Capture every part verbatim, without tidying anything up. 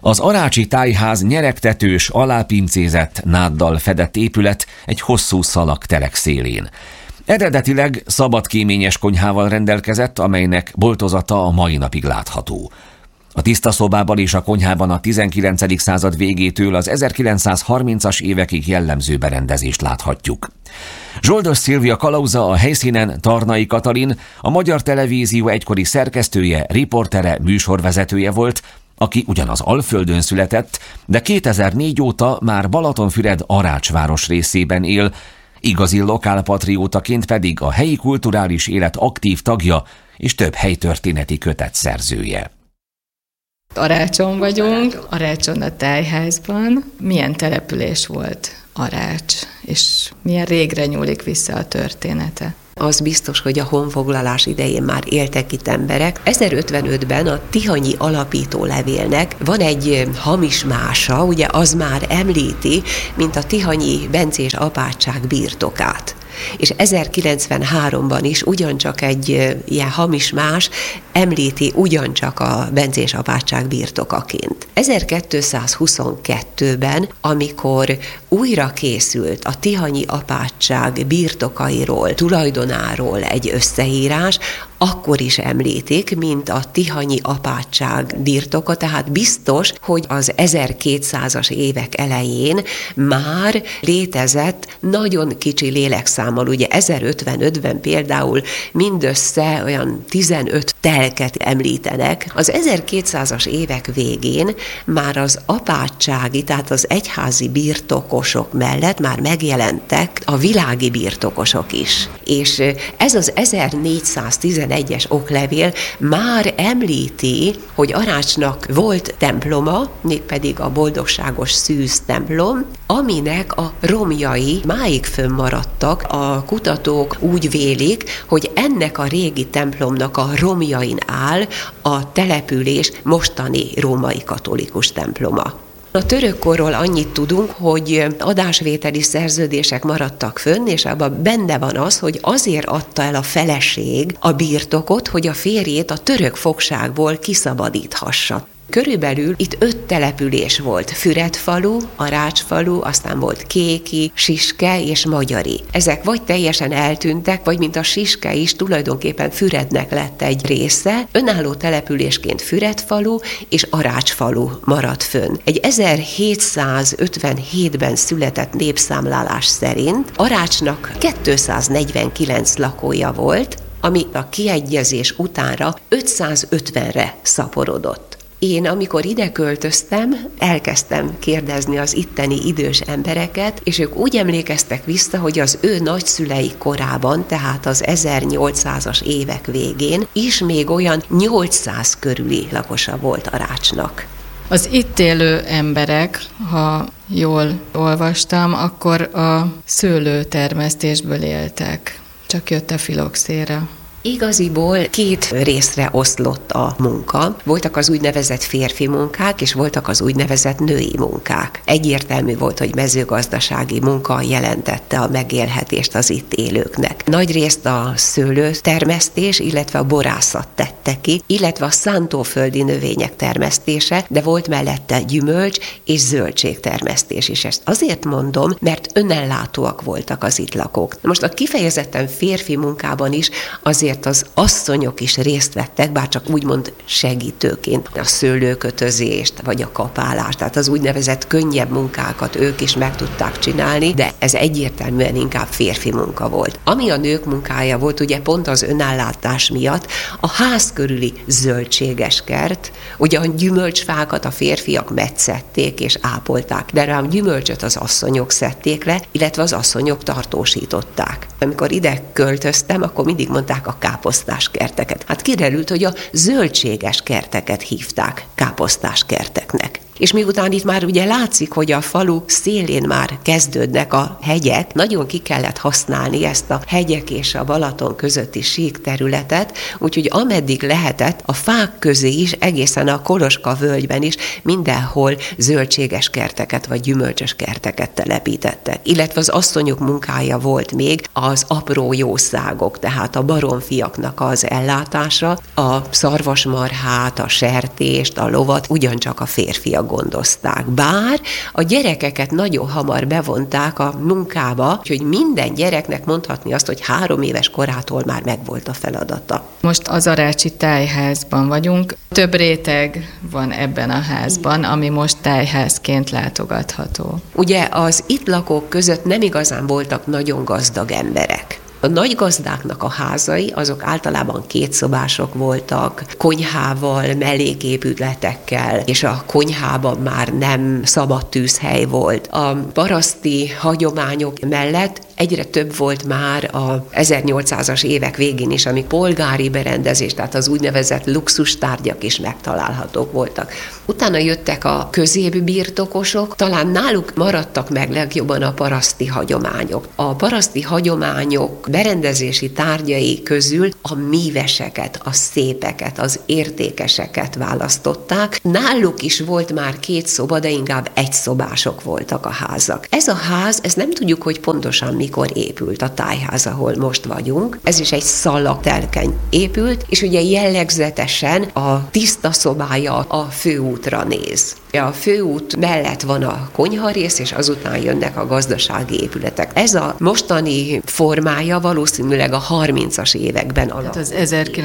Az arácsi tájház nyeregtetős, alápincézett, náddal fedett épület egy hosszú szalag terek szélén. Eredetileg szabadkéményes konyhával rendelkezett, amelynek boltozata a mai napig látható. A tiszta szobában és a konyhában a tizenkilencedik század végétől az ezerkilencszázharmincas évekig jellemző berendezést láthatjuk. Zsoldos Szilvia kalauza a helyszínen Tarnai Katalin, a Magyar Televízió egykori szerkesztője, riportere, műsorvezetője volt, aki ugyanaz Alföldön született, de kétezer-négy óta már Balatonfüred Arács részében él, igazi lokálpatriótaként pedig a helyi kulturális élet aktív tagja és több helytörténeti kötet szerzője. Arácson vagyunk, Arácson a tájházban. Milyen település volt Arács, és milyen régre nyúlik vissza a története? Az biztos, hogy a honfoglalás idején már éltek itt emberek. ezerötvenötben a tihanyi alapító levélnek van egy hamis mása, ugye az már említi, mint a tihanyi bencés apátság birtokát. És ezerkilencvenháromban is ugyancsak egy ilyen hamis más említi ugyancsak a bencés apátság birtokaként. ezerkétszázhuszonkettőben, amikor újra készült a tihanyi apátság birtokairól, tulajdonáról egy összeírás, akkor is említik, mint a tihanyi apátság birtoka, tehát biztos, hogy az ezerkétszázas évek elején már létezett nagyon kicsi lélekszámmal. Ugye ezerötvenötben például mindössze olyan tizenöt telket említenek. Az ezerkétszázas évek végén már az apátsági, tehát az egyházi birtokosok mellett már megjelentek a világi birtokosok is. És ez az ezernégyszáztizenegyes oklevél már említi, hogy Arácsnak volt temploma, mégpedig a Boldogságos Szűz templom, aminek a romjai máig fönnmaradtak. A kutatók úgy vélik, hogy ennek a régi templomnak a romjain áll a település mostani római katolikus temploma. A török korról annyit tudunk, hogy adásvételi szerződések maradtak fönn, és abban benne van az, hogy azért adta el a feleség a birtokot, hogy a férjét a török fogságból kiszabadíthassa. Körülbelül itt öt település volt. Füredfalu, Arácsfalu, aztán volt Kéki, Siske és Magyari. Ezek vagy teljesen eltűntek, vagy mint a Siske is tulajdonképpen Fürednek lett egy része. Önálló településként Füredfalu és Arácsfalu maradt fönn. Egy ezerhétszázötvenhétben született népszámlálás szerint Arácsnak kétszáznegyvenkilenc lakója volt, ami a kiegyezés utánra ötszázötvenre szaporodott. Én, amikor ide költöztem, elkezdtem kérdezni az itteni idős embereket, és ők úgy emlékeztek vissza, hogy az ő nagyszülei korában, tehát az ezernyolcszázas évek végén is még olyan nyolcszáz körüli lakosa volt Arácsnak. Az itt élő emberek, ha jól olvastam, akkor a szőlőtermesztésből éltek. Csak jött a filoxéra. Igaziból két részre oszlott a munka. Voltak az úgynevezett férfi munkák, és voltak az úgynevezett női munkák. Egyértelmű volt, hogy mezőgazdasági munka jelentette a megélhetést az itt élőknek. Nagyrészt a szőlőtermesztés, illetve a borászat tette ki, illetve a szántóföldi növények termesztése, de volt mellette gyümölcs és zöldségtermesztés is. Ezt azért mondom, mert önellátóak voltak az itt lakók. Most a kifejezetten férfi munkában is azért az asszonyok is részt vettek, bár csak úgymond segítőként a szőlőkötözést, vagy a kapálást, tehát az úgynevezett könnyebb munkákat ők is meg tudták csinálni, de ez egyértelműen inkább férfi munka volt. Ami a nők munkája volt, ugye pont az önállátás miatt a ház körüli zöldséges kert, ugye a gyümölcsfákat a férfiak metszették és ápolták, de rá a gyümölcsöt az asszonyok szedték le, illetve az asszonyok tartósították. Amikor ide költöztem, akkor mindig mondták a káposztás kerteket. Hát kiderült, hogy a zöldséges kerteket hívták káposztás kerteknek. És miután itt már ugye látszik, hogy a falu szélén már kezdődnek a hegyek, nagyon ki kellett használni ezt a hegyek és a Balaton közötti sík területet, úgyhogy ameddig lehetett, a fák közé is, egészen a Koloska völgyben is mindenhol zöldséges kerteket vagy gyümölcsös kerteket telepítettek. Illetve az asszonyok munkája volt még az apró jószágok, tehát a baromfiaknak az ellátása, a szarvasmarhát, a sertést, a lovat ugyancsak a férfiak családnak gondozták. Bár a gyerekeket nagyon hamar bevonták a munkába, hogy minden gyereknek mondhatni azt, hogy három éves korától már megvolt a feladata. Most az arácsi tájházban vagyunk. Több réteg van ebben a házban, ami most tájházként látogatható. Ugye az itt lakók között nem igazán voltak nagyon gazdag emberek. A nagy gazdáknak a házai, azok általában kétszobások voltak, konyhával, melléképületekkel, és a konyhában már nem szabad tűzhely volt. A paraszti hagyományok mellett egyre több volt már a ezernyolcszázas évek végén is, amik polgári berendezés, tehát az úgynevezett luxustárgyak is megtalálhatók voltak. Utána jöttek a középbirtokosok, talán náluk maradtak meg legjobban a paraszti hagyományok. A paraszti hagyományok berendezési tárgyai közül a míveseket, a szépeket, az értékeseket választották. Náluk is volt már két szoba, de inkább egyszobások voltak a házak. Ez a ház, ez nem tudjuk, hogy pontosan mikor épült a tájház, ahol most vagyunk. Ez is egy szalagtelken épült, és ugye jellegzetesen a tiszta szobája a főútra néz. A főút mellett van a konyharész, és azután jönnek a gazdasági épületek. Ez a mostani formája valószínűleg a harmincas években alakult. Hát az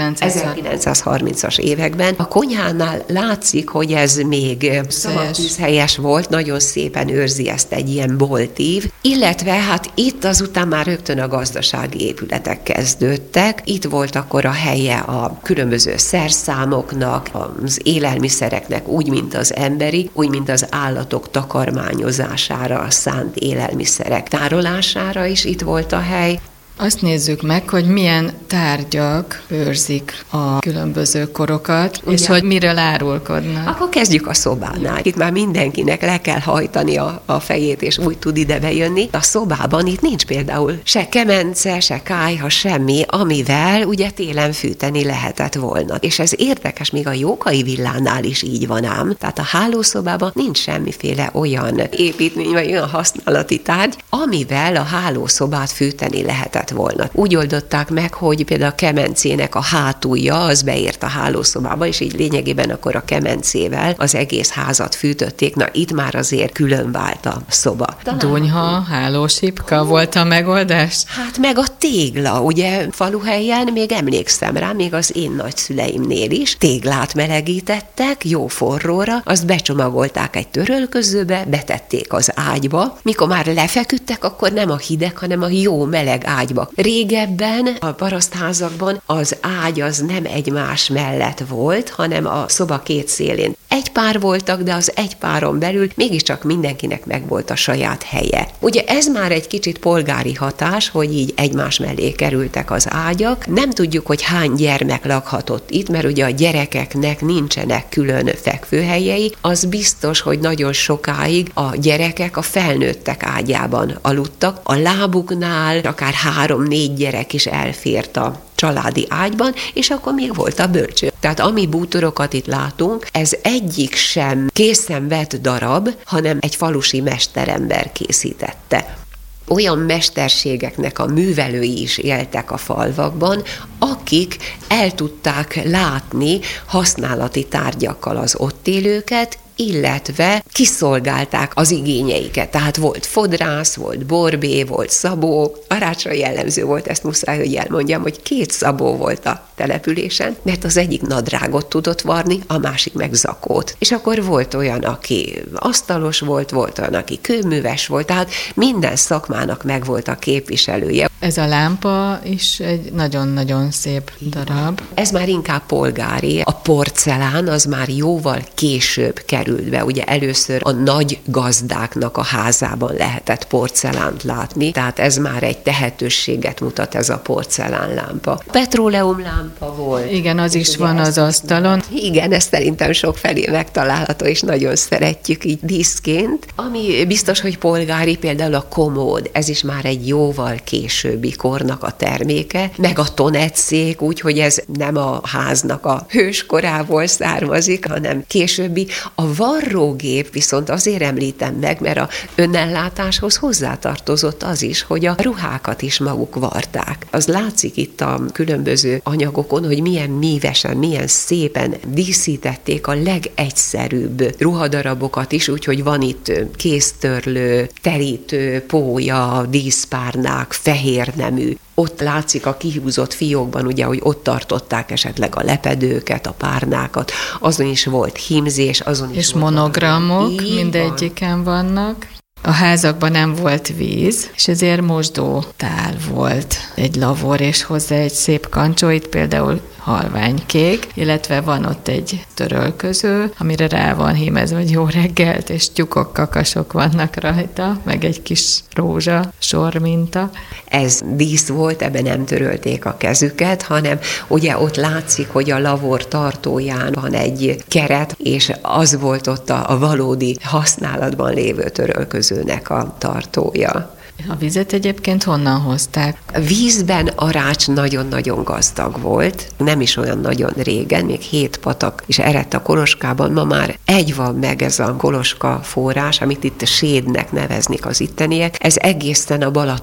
ezerkilencszázharmincas években. A konyhánál látszik, hogy ez még szabadtűzhelyes volt, nagyon szépen őrzi ezt egy ilyen boltív, illetve hát itt azután már rögtön a gazdasági épületek kezdődtek. Itt volt akkor a helye a különböző szerszámoknak, az élelmiszereknek, úgy, mint az emberi, úgy, mint az állatok takarmányozására, szánt élelmiszerek tárolására is itt volt a hely. Azt nézzük meg, hogy milyen tárgyak őrzik a különböző korokat, ugye? És hogy miről árulkodnak. Akkor kezdjük a szobánál. Itt már mindenkinek le kell hajtani a, a fejét, és úgy tud ide bejönni. A szobában itt nincs például se kemence, se kályha, semmi, amivel ugye télen fűteni lehetett volna. És ez érdekes, még a Jókai villánál is így van ám. Tehát a hálószobában nincs semmiféle olyan építmény, vagy olyan használati tárgy, amivel a hálószobát fűteni lehetett volna. Úgy oldották meg, hogy például a kemencének a hátulja az beért a hálószobába, és így lényegében akkor a kemencével az egész házat fűtötték. Na, itt már azért külön vált a szoba. Dunyha, hálósipka volt a megoldás? Hát meg a tégla, ugye faluhelyen még emlékszem rá, még az én nagyszüleimnél is téglát melegítettek, jó forróra, azt becsomagolták egy törölközőbe, betették az ágyba. Mikor már lefeküdtek, akkor nem a hideg, hanem a jó meleg ágyba. Régebben a parasztházakban az ágy az nem egymás mellett volt, hanem a szoba két szélén. Egy pár voltak, de az egy páron belül mégiscsak mindenkinek megvolt a saját helye. Ugye ez már egy kicsit polgári hatás, hogy így egymás mellé kerültek az ágyak. Nem tudjuk, hogy hány gyermek lakhatott itt, mert ugye a gyerekeknek nincsenek külön fekvőhelyei. Az biztos, hogy nagyon sokáig a gyerekek a felnőttek ágyában aludtak. A lábuknál akár három-négy gyerek is elfért a családi ágyban, és akkor még volt a bölcső. Tehát ami bútorokat itt látunk, ez egyik sem készen vett darab, hanem egy falusi mesterember készítette. Olyan mesterségeknek a művelői is éltek a falvakban, akik el tudták látni használati tárgyakkal az ott élőket, illetve kiszolgálták az igényeiket. Tehát volt fodrász, volt borbé, volt szabó. Arácsra jellemző volt, ezt muszáj, hogy elmondjam, hogy két szabó volt a településen, mert az egyik nadrágot tudott varni, a másik meg zakót. És akkor volt olyan, aki asztalos volt, volt olyan, aki kőműves volt, tehát minden szakmának megvolt a képviselője. Ez a lámpa is egy nagyon-nagyon szép darab. Ez már inkább polgári. A porcelán az már jóval később került be. Ugye először a nagy gazdáknak a házában lehetett porcelánt látni, tehát ez már egy tehetőséget mutat, ez a porcelánlámpa. Petróleumlámpa volt. Igen, az is van az asztalon. Igen, ez szerintem sok felé megtalálható, és nagyon szeretjük így díszként. Ami biztos, hogy polgári, például a komód, ez is már egy jóval később későbbi kornak a terméke, meg a tonetszék, úgyhogy ez nem a háznak a hőskorából származik, hanem későbbi. A varrógép viszont azért említem meg, mert a önellátáshoz hozzátartozott az is, hogy a ruhákat is maguk varták. Az látszik itt a különböző anyagokon, hogy milyen mívesen, milyen szépen díszítették a legegyszerűbb ruhadarabokat is, úgyhogy van itt kéztörlő, terítő, pólya, díszpárnák, fehérnemű. Ott látszik a kihúzott fiókban, ugye, hogy ott tartották esetleg a lepedőket, a párnákat, azon is volt hímzés, azon is és volt monogramok mindegyiken vannak. A házakban nem volt víz, és ezért mosdótál volt egy lavor, és hozzá egy szép kancsó, itt például halványkék, illetve van ott egy törölköző, amire rá van hímezve, hogy jó reggelt, és tyúkok, kakasok vannak rajta, meg egy kis rózsa sorminta. Ez dísz volt, ebben nem törölték a kezüket, hanem ugye ott látszik, hogy a lavor tartóján van egy keret, és az volt ott a, a valódi használatban lévő törölközőnek a tartója. A vizet egyébként honnan hozták? A vízben a Rács nagyon-nagyon gazdag volt, nem is olyan nagyon régen, még hét patak is eredt a Koloskában, ma már egy van meg ez a Koloska forrás, amit itt a Sédnek neveznik az itteniek, ez egészen a Balaton